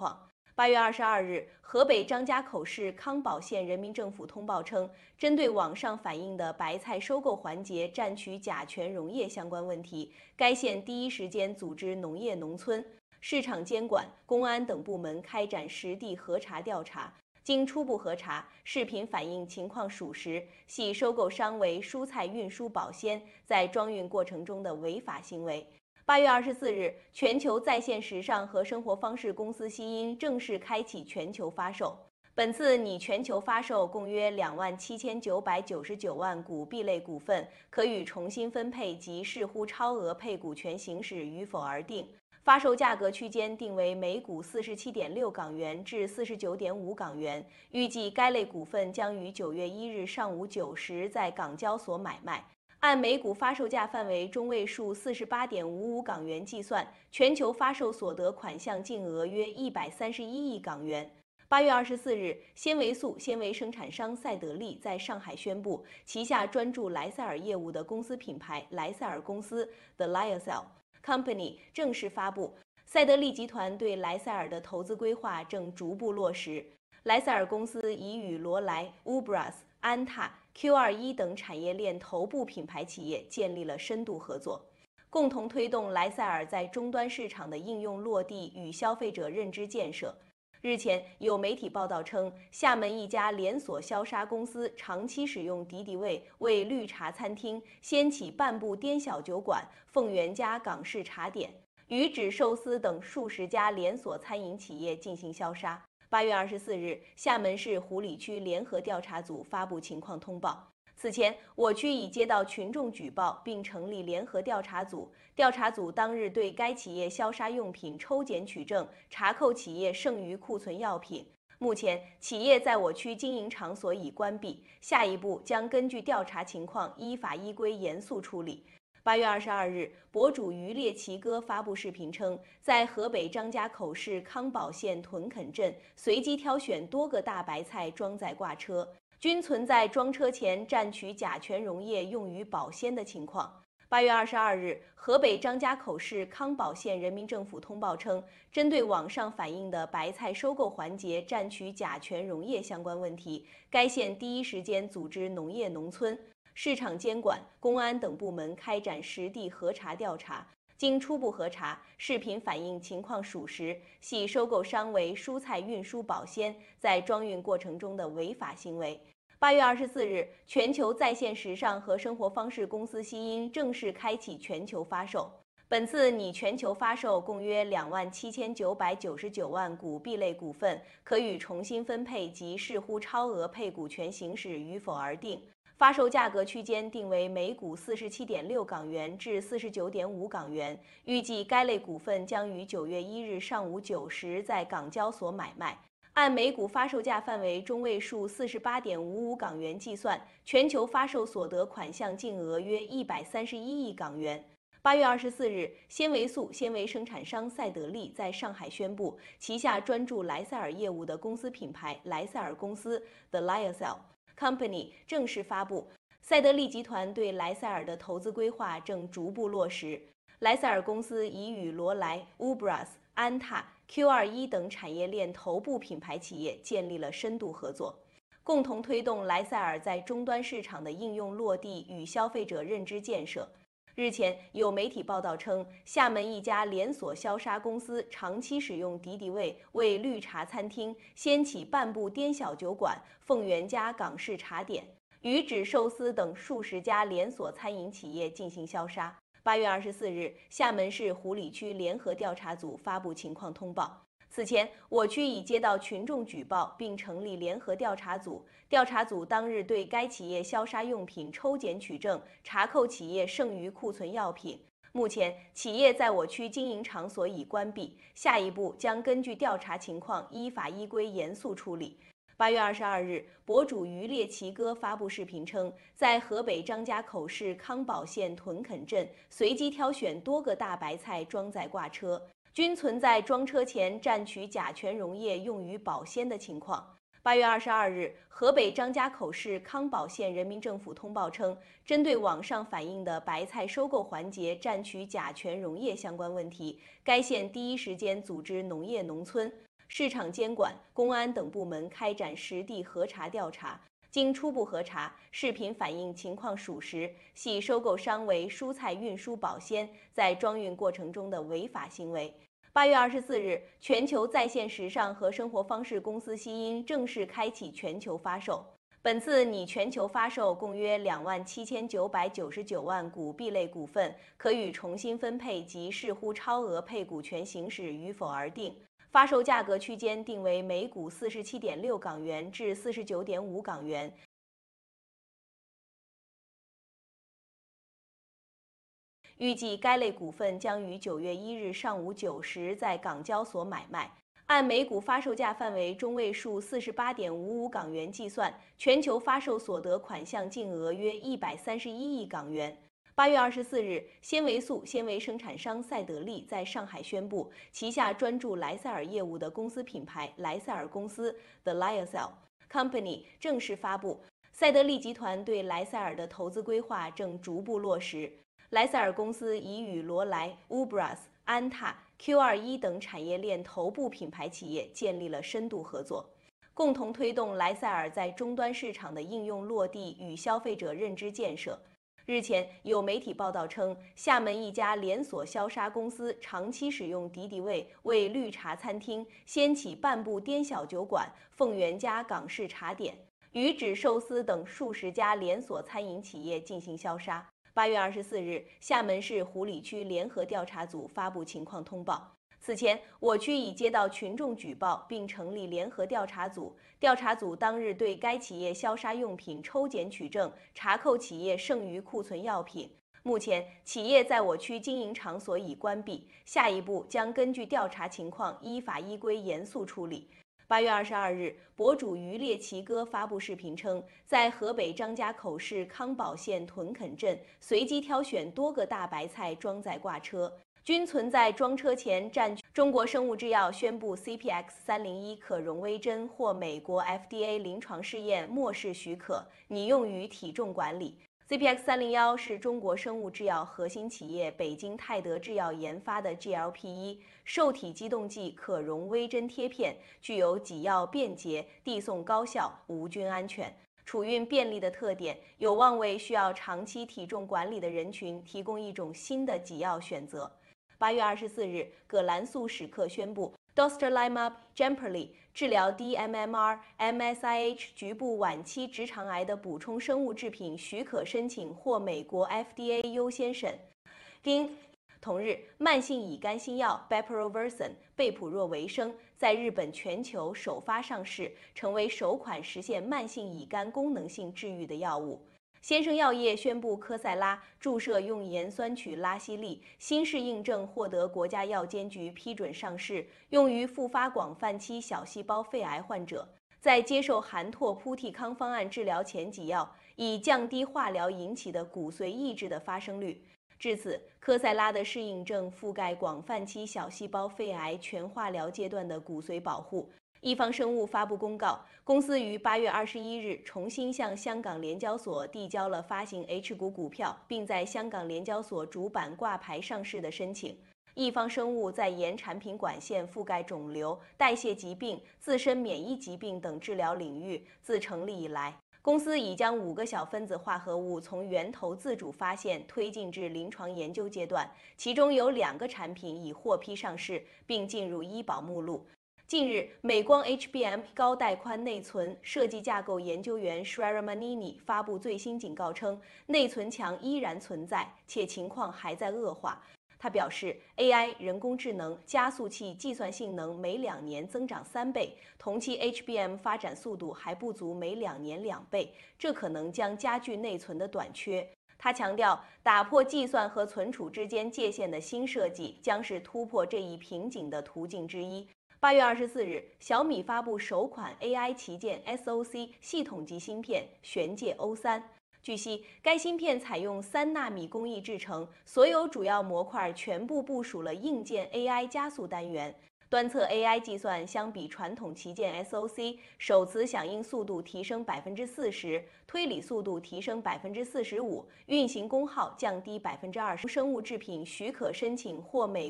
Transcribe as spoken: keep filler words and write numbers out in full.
况。八月二十二日，河北张家口市康保县人民政府通报称，针对网上反映的白菜收购环节占取甲醛溶液相关问题，该县第一时间组织农业农村、市场监管、公安等部门开展实地核查调查。经初步核查，视频反映情况属实，系收购商为蔬菜运输保鲜在装运过程中的违法行为。八月二十四日，全球在线时尚和生活方式公司西音正式开启全球发售。本次拟全球发售共约两万七千九百九十九万股 B 类股份，可予重新分配及视乎超额配股权行使与否而定。发售价格区间定为每股四十七点六港元至四十九点五港元。预计该类股份将于九月一日上午九时在港交所买卖。按每股发售价范围中位数四十八点五五港元计算，全球发售所得款项净额约一百三十一亿港元。八月二十四日，纤维素纤维生产商赛德利在上海宣布，旗下专注莱赛尔业务的公司品牌莱赛尔公司 The Lyocell Company 正式发布。赛德利集团对莱赛尔的投资规划正逐步落实。莱赛尔公司已与罗莱、乌布拉斯、安踏、Q 二十一 等产业链头部品牌企业建立了深度合作，共同推动莱赛尔在终端市场的应用落地与消费者认知建设。日前，有媒体报道称，厦门一家连锁消杀公司长期使用敌敌畏为绿茶餐厅掀起半步颠小酒馆、凤元家港式茶点、鱼指寿司等数十家连锁餐饮企业进行消杀。八月二十四日，厦门市湖里区联合调查组发布情况通报。此前，我区已接到群众举报，并成立联合调查组。调查组当日对该企业消杀用品抽检取证，查扣企业剩余库存药品。目前，企业在我区经营场所已关闭，下一步将根据调查情况，依法依规严肃处理。八月二十二日，博主渔猎奇哥发布视频称，在河北张家口市康保县屯垦镇随机挑选多个大白菜装载挂车，均存在装车前蘸取甲醛溶液用于保鲜的情况。八月二十二日，河北张家口市康保县人民政府通报称，针对网上反映的白菜收购环节蘸取甲醛溶液相关问题，该县第一时间组织农业农村、市场监管、公安等部门开展实地核查调查。经初步核查，视频反映情况属实，系收购商为蔬菜运输保鲜在装运过程中的违法行为。八月二十四日，全球在线时尚和生活方式公司西音正式开启全球发售。本次拟全球发售共约两万七千九百九十九万股 B 类股份，可予重新分配及视乎超额配股权行使与否而定。发售价格区间定为每股四十七点六港元至四十九点五港元。预计该类股份将于九月一日上午九时在港交所买卖。按每股发售价范围中位数四十八点五五港元计算，全球发售所得款项净额约一百三十一亿港元。八月二十四日，纤维素纤维生产商赛德利在上海宣布，旗下专注莱赛尔业务的公司品牌莱赛尔公司 The Lyocell Company 正式发布。赛德利集团对莱赛尔的投资规划正逐步落实。莱赛尔公司已与罗莱、乌布拉斯、安踏、Q 二十一 等产业链头部品牌企业建立了深度合作，共同推动莱赛尔在终端市场的应用落地与消费者认知建设。日前，有媒体报道称，厦门一家连锁消杀公司长期使用敌敌畏为绿茶餐厅掀起半步颠小酒馆、凤元家港式茶点、鱼指寿司等数十家连锁餐饮企业进行消杀。八月二十四日，厦门市湖里区联合调查组发布情况通报。此前，我区已接到群众举报，并成立联合调查组。调查组当日对该企业消杀用品抽检取证，查扣企业剩余库存药品。目前，企业在我区经营场所已关闭，下一步将根据调查情况，依法依规严肃处理。八月二十二日，博主渔猎奇哥发布视频称，在河北张家口市康保县屯垦镇随机挑选多个大白菜装载挂车，均存在装车前蘸取甲醛溶液用于保鲜的情况。八月二十二日，河北张家口市康保县人民政府通报称，针对网上反映的白菜收购环节蘸取甲醛溶液相关问题，该县第一时间组织农业农村、 市场监管、公安等部门开展实地核查调查。经初步核查，视频反映情况属实，系收购商为蔬菜运输保鲜在装运过程中的违法行为。八月二十四日，全球在线时尚和生活方式公司西音正式开启全球发售。本次拟全球发售共约两万七千九百九十九万股 B 类股份，可予重新分配及视乎超额配股权行使与否而定。发售价格区间定为每股四十七点六港元至四十九点五港元。预计该类股份将于九月一日上午九时在港交所买卖。按每股发售价范围中位数四十八点五五港元计算，全球发售所得款项净额约一百三十一亿港元。八月二十四日，纤维素纤维生产商赛德利在上海宣布，旗下专注莱赛尔业务的公司品牌莱赛尔公司 The Lyocell Company 正式发布。赛德利集团对莱赛尔的投资规划正逐步落实。莱赛尔公司已与罗莱、Ubras、安踏、Q 二十一等产业链头部品牌企业建立了深度合作，共同推动莱赛尔在终端市场的应用落地与消费者认知建设。日前，有媒体报道称，厦门一家连锁消杀公司长期使用敌敌畏为绿茶餐厅掀起半步颠小酒馆、凤元家港式茶点、鱼指寿司等数十家连锁餐饮企业进行消杀。八月二十四日，厦门市湖里区联合调查组发布情况通报。此前，我区已接到群众举报，并成立联合调查组。调查组当日对该企业消杀用品抽检取证，查扣企业剩余库存药品。目前，企业在我区经营场所已关闭，下一步将根据调查情况，依法依规严肃处理。八月二十二日，博主渔猎奇哥发布视频称，在河北张家口市康保县屯垦镇随机挑选多个大白菜装载挂车，均存在装车前占据。中国生物制药宣布 C P X 三零一可溶微针获美国 F D A 临床试验末世许可，拟用于体重管理。C P X 三零一是中国生物制药核心企业北京泰德制药研发的 G L P 一 受体激动剂可溶微针贴片，具有给药便捷、递送高效、无菌安全、储运便利的特点，有望为需要长期体重管理的人群提供一种新的给药选择。八月二十四日，葛兰素史克宣布 Dostarlimab Jemperli 治疗 D M M R、M S I H 局部晚期直肠癌的补充生物制品许可申请获美国 F D A 优先审。丁同日，慢性乙肝新药 Bepirovirsen 贝普若维生在日本全球首发上市，成为首款实现慢性乙肝功能性治愈的药物。先生药业宣布，科赛拉注射用盐酸曲拉西利新式印证获得国家药监局批准上市，用于复发广泛期小细胞肺癌患者。在接受含拓扑替康方案治疗前给药，以降低化疗引起的骨髓抑制的发生率。至此，科赛拉的适应症覆盖广泛期小细胞肺癌全化疗阶段的骨髓保护。一方生物发布公告，公司于八月二十一日重新向香港联交所递交了发行 H 股股票，并在香港联交所主板挂牌上市的申请。一方生物在沿产品管线覆盖肿瘤、代谢疾病、自身免疫疾病等治疗领域，自成立以来，公司已将五个小分子化合物从源头自主发现推进至临床研究阶段，其中有两个产品已获批上市，并进入医保目录。近日，美光 H B M 高带宽内存设计架构研究员 Shrera Manini 发布最新警告称，内存墙依然存在，且情况还在恶化。他表示 ，A I 人工智能加速器计算性能每两年增长三倍，同期 H B M 发展速度还不足每两年两倍，这可能将加剧内存的短缺。他强调，打破计算和存储之间界限的新设计将是突破这一瓶颈的途径之一。八月二十四日，小米发布首款 A I 旗舰 S O C 系统级芯片玄界 O 三。据悉，该芯片采用三纳米工艺制成，所有主要模块全部部署了硬件 A I 加速单元。端侧 A I 计算相比传统旗舰 S O C， 首次响应速度提升百分之四十，推理速度提升百分之四十五，运行功耗降低百分之二十。生物制品许可申请获美